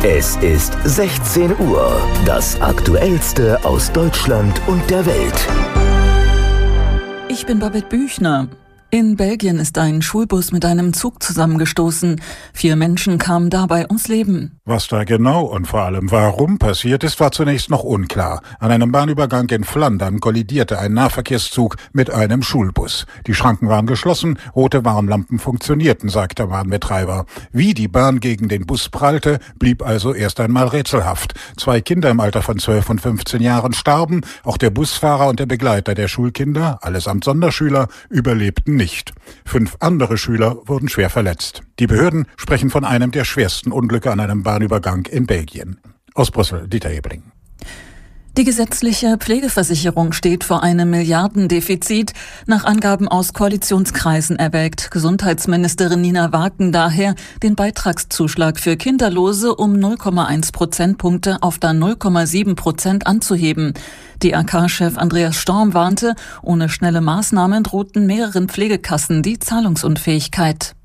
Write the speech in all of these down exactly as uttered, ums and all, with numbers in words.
Es ist sechzehn Uhr. Das Aktuellste aus Deutschland und der Welt. Ich bin Babette Büchner. In Belgien ist ein Schulbus mit einem Zug zusammengestoßen. Vier Menschen kamen dabei ums Leben. Was da genau und vor allem warum passiert ist, war zunächst noch unklar. An einem Bahnübergang in Flandern kollidierte ein Nahverkehrszug mit einem Schulbus. Die Schranken waren geschlossen, rote Warnlampen funktionierten, sagt der Bahnbetreiber. Wie die Bahn gegen den Bus prallte, blieb also erst einmal rätselhaft. Zwei Kinder im Alter von zwölf und fünfzehn Jahren starben. Auch der Busfahrer und der Begleiter der Schulkinder, allesamt Sonderschüler, überlebten nicht. Nicht. Fünf andere Schüler wurden schwer verletzt. Die Behörden sprechen von einem der schwersten Unglücke an einem Bahnübergang in Belgien. Aus Brüssel, Dieter Hebling. Die gesetzliche Pflegeversicherung steht vor einem Milliardendefizit. Nach Angaben aus Koalitionskreisen erwägt Gesundheitsministerin Nina Waaken daher, den Beitragszuschlag für Kinderlose um null Komma eins Prozentpunkte auf dann null Komma sieben Prozent anzuheben. D A K-Chef Andreas Storm warnte, ohne schnelle Maßnahmen drohten mehreren Pflegekassen die Zahlungsunfähigkeit.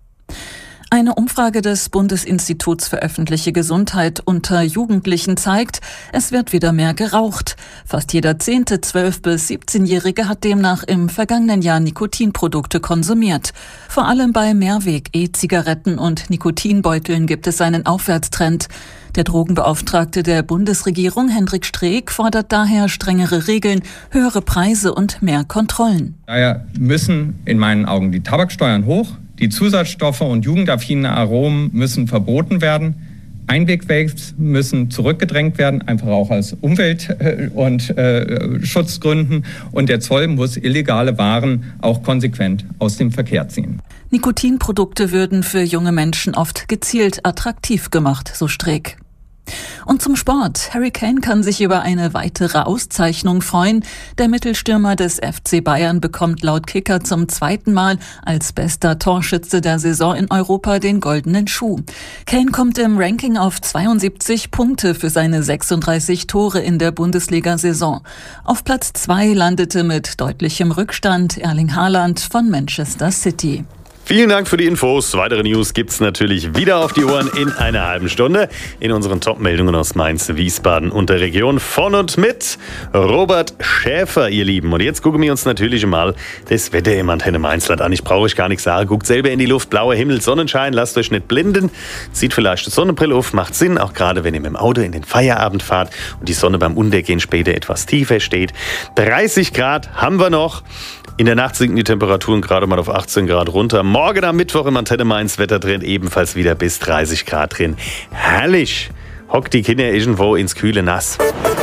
Eine Umfrage des Bundesinstituts für öffentliche Gesundheit unter Jugendlichen zeigt, es wird wieder mehr geraucht. Fast jeder zehnte zwölf- bis siebzehnjährige hat demnach im vergangenen Jahr Nikotinprodukte konsumiert. Vor allem bei Mehrweg-E-Zigaretten und Nikotinbeuteln gibt es einen Aufwärtstrend. Der Drogenbeauftragte der Bundesregierung, Hendrik Streeck, fordert daher strengere Regeln, höhere Preise und mehr Kontrollen. Daher müssen in meinen Augen die Tabaksteuern hoch. Die Zusatzstoffe und jugendaffine Aromen müssen verboten werden. Einwegvapes müssen zurückgedrängt werden, einfach auch aus Umwelt- und äh, Schutzgründen. Und der Zoll muss illegale Waren auch konsequent aus dem Verkehr ziehen. Nikotinprodukte würden für junge Menschen oft gezielt attraktiv gemacht, so Streeck. Und zum Sport. Harry Kane kann sich über eine weitere Auszeichnung freuen. Der Mittelstürmer des F C Bayern bekommt laut Kicker zum zweiten Mal als bester Torschütze der Saison in Europa den goldenen Schuh. Kane kommt im Ranking auf zweiundsiebzig Punkte für seine sechsunddreißig Tore in der Bundesliga-Saison. Auf Platz zwei landete mit deutlichem Rückstand Erling Haaland von Manchester City. Vielen Dank für die Infos. Weitere News gibt's natürlich wieder auf die Ohren in einer halben Stunde in unseren Top-Meldungen aus Mainz, Wiesbaden und der Region. Von und mit Robert Schäfer, ihr Lieben. Und jetzt gucken wir uns natürlich mal das Wetter im Antenne Mainzland an. Ich brauche euch gar nichts sagen. Guckt selber in die Luft, blauer Himmel, Sonnenschein, lasst euch nicht blinden. Zieht vielleicht die Sonnenbrille auf, macht Sinn, auch gerade wenn ihr mit dem Auto in den Feierabend fahrt und die Sonne beim Untergehen später etwas tiefer steht. dreißig Grad haben wir noch. In der Nacht sinken die Temperaturen gerade mal auf achtzehn Grad runter. Morgen am Mittwoch im Antenne Mainz Wetter drin, ebenfalls wieder bis dreißig Grad drin. Herrlich! Hockt die Kinder irgendwo ins kühle Nass.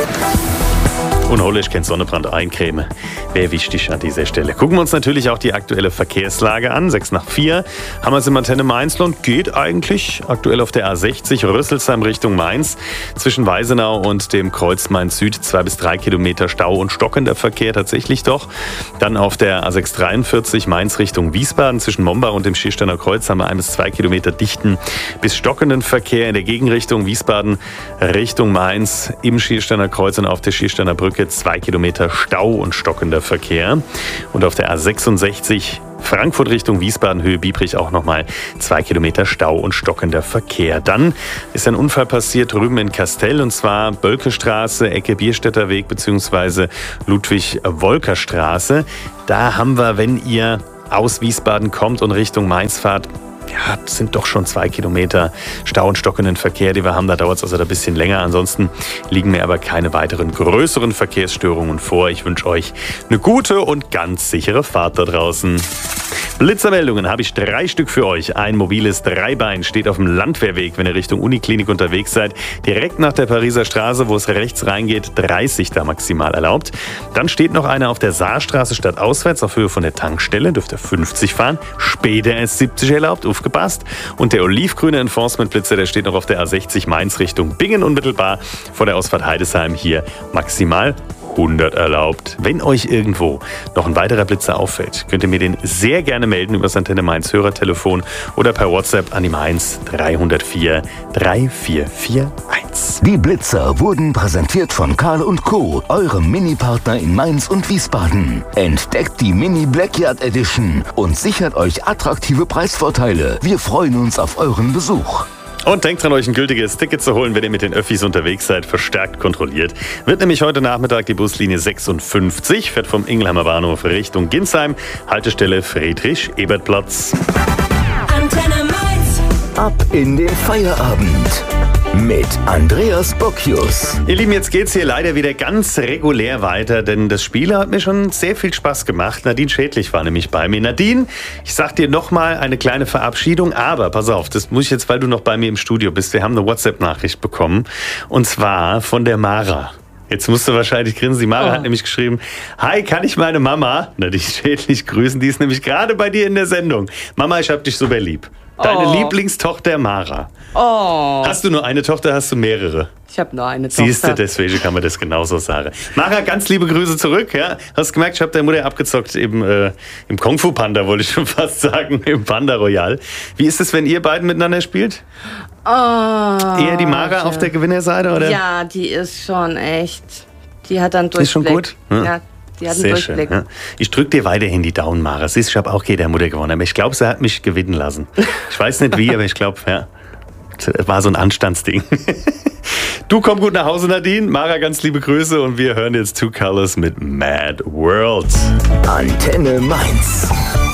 Und hol euch kein Sonnenbrand eincreme. Wäre wichtig an dieser Stelle. Gucken wir uns natürlich auch die aktuelle Verkehrslage an. sechs nach vier haben wir es im Antenne Mainzland. Geht eigentlich aktuell auf der A sechzig Rüsselsheim Richtung Mainz. Zwischen Weisenau und dem Kreuz Mainz Süd zwei bis drei Kilometer Stau und stockender Verkehr tatsächlich doch. Dann auf der A sechs dreiundvierzig Mainz Richtung Wiesbaden. Zwischen Mombach und dem Schiersteiner Kreuz haben wir ein bis zwei Kilometer dichten bis stockenden Verkehr. In der Gegenrichtung Wiesbaden Richtung Mainz im Schiersteiner Kreuz und auf der Schiersteiner Brücke zwei Kilometer Stau und stockender Verkehr. Und auf der A sechsundsechzig Frankfurt Richtung Wiesbaden, Höhe Biebrich auch nochmal zwei Kilometer Stau und stockender Verkehr. Dann ist ein Unfall passiert drüben in Kastel, und zwar Bölkestraße, Ecke Bierstädter Weg bzw. Ludwig-Wolker-Straße. Da haben wir, wenn ihr aus Wiesbaden kommt und Richtung Mainz fahrt, ja, das sind doch schon zwei Kilometer Stau und stockenden Verkehr, die wir haben. Da dauert es also ein bisschen länger. Ansonsten liegen mir aber keine weiteren größeren Verkehrsstörungen vor. Ich wünsche euch eine gute und ganz sichere Fahrt da draußen. Blitzermeldungen habe ich drei Stück für euch. Ein mobiles Dreibein steht auf dem Landwehrweg, wenn ihr Richtung Uniklinik unterwegs seid. Direkt nach der Pariser Straße, wo es rechts reingeht, dreißig da maximal erlaubt. Dann steht noch einer auf der Saarstraße stadtauswärts auf Höhe von der Tankstelle, dürft ihr fünfzig fahren. Später ist siebzig erlaubt, aufgepasst. Und der olivgrüne Enforcement-Blitzer, der steht noch auf der A sechzig Mainz Richtung Bingen unmittelbar vor der Ausfahrt Heidesheim, hier maximal hundert erlaubt. Wenn euch irgendwo noch ein weiterer Blitzer auffällt, könnt ihr mir den sehr gerne melden über das Antenne Mainz Hörertelefon oder per WhatsApp an die Mainz drei null vier drei vier vier eins. Die Blitzer wurden präsentiert von Karl und Co., eurem Mini-Partner in Mainz und Wiesbaden. Entdeckt die Mini Blackyard Edition und sichert euch attraktive Preisvorteile. Wir freuen uns auf euren Besuch. Und denkt dran, euch ein gültiges Ticket zu holen, wenn ihr mit den Öffis unterwegs seid, verstärkt kontrolliert. Wird nämlich heute Nachmittag die Buslinie sechsundfünfzig, fährt vom Ingelheimer Bahnhof Richtung Ginsheim, Haltestelle Friedrich-Ebert-Platz. Antenne Mainz. Ab in den Feierabend mit Andreas Bocchius. Ihr Lieben, jetzt geht's hier leider wieder ganz regulär weiter, denn das Spiel hat mir schon sehr viel Spaß gemacht. Nadine Schädlich war nämlich bei mir. Nadine, ich sag dir nochmal eine kleine Verabschiedung, aber pass auf, das muss ich jetzt, weil du noch bei mir im Studio bist. Wir haben eine WhatsApp-Nachricht bekommen und zwar von der Mara. Jetzt musst du wahrscheinlich grinsen. Die Mara oh. hat nämlich geschrieben, hi, kann ich meine Mama, Nadine Schädlich, grüßen? Die ist nämlich gerade bei dir in der Sendung. Mama, ich hab dich super lieb. Deine oh. Lieblingstochter Mara. Oh. Hast du nur eine Tochter, hast du mehrere? Ich habe nur eine Tochter. Siehst du, deswegen kann man das genauso sagen. Mara, ganz liebe Grüße zurück. Ja? Hast gemerkt, ich habe der Mutter abgezockt im, äh, im Kung Fu Panda, wollte ich schon fast sagen, im Panda Royal. Wie ist es, wenn ihr beiden miteinander spielt? Oh, Eher die Mara ja. auf der Gewinnerseite, oder? Ja, die ist schon echt. Die hat dann Durchblick. Ist schon gut? Ja. ja. Die hat einen Sehr Durchblick. schön, ja. Ich drücke dir weiterhin die Daumen, Mara. Siehst, ich habe auch jeder Mutter gewonnen. Aber ich glaube, sie hat mich gewinnen lassen. Ich weiß nicht wie, aber ich glaube, ja, das war so ein Anstandsding. Du komm gut nach Hause, Nadine. Mara, ganz liebe Grüße. Und wir hören jetzt Two Colors mit Mad World. Antenne Mainz.